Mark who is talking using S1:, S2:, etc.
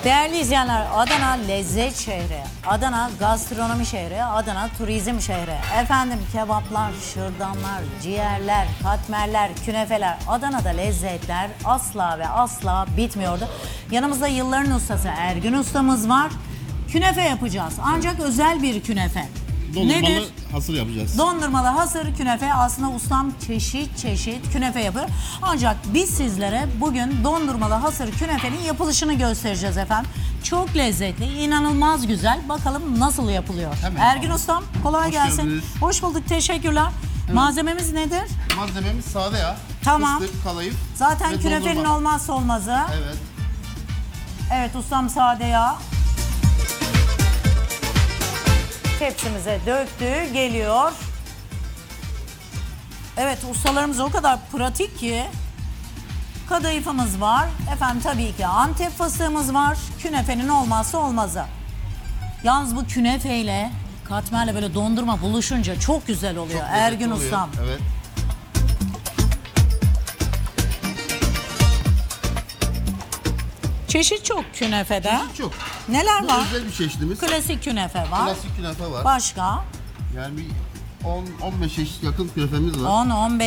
S1: Değerli izleyenler, Adana lezzet şehri, Adana gastronomi şehri, Adana turizm şehri. Efendim kebaplar, şırdanlar, ciğerler, katmerler, künefeler, Adana'da lezzetler asla ve asla bitmiyordu. Yanımızda yılların ustası Ergün ustamız var. Künefe yapacağız ancak özel bir künefe.
S2: Dondurmalı hasır yapacağız.
S1: Dondurmalı hasır künefe. Aslında ustam çeşit çeşit künefe yapıyor. Ancak biz sizlere bugün dondurmalı hasır künefenin yapılışını göstereceğiz efendim. Çok lezzetli, inanılmaz güzel. Bakalım nasıl yapılıyor.
S2: Hemen.
S1: Ergün ustam kolay
S2: Hoş
S1: gelsin.
S2: geldiniz.
S1: Hoş bulduk, teşekkürler.
S2: Evet.
S1: Malzememiz nedir?
S2: Malzememiz sade yağ.
S1: Tamam.
S2: Fıstık, kadayıf
S1: Zaten
S2: ve
S1: künefenin
S2: dondurma.
S1: olmazsa olmazı.
S2: Evet.
S1: Evet ustam, sade yağ. Tepsimize döktü, geliyor. Evet, ustalarımız o kadar pratik ki. Kadayıfımız var. Efendim tabii ki Antep fıstığımız var. Künefenin olmazsa olmazı. Yalnız bu künefeyle, katmerle böyle dondurma buluşunca çok güzel oluyor.
S2: Çok lezzetli
S1: Ergün
S2: oluyor.
S1: ustam.
S2: Evet.
S1: Çeşit çok künefede.
S2: Çok.
S1: Neler
S2: Bu
S1: var?
S2: özel bir çeşitimiz.
S1: Klasik künefe var.
S2: Klasik künefe var.
S1: Başka?
S2: Yani bir 10-15 çeşit yakın künefemiz var.
S1: 10-15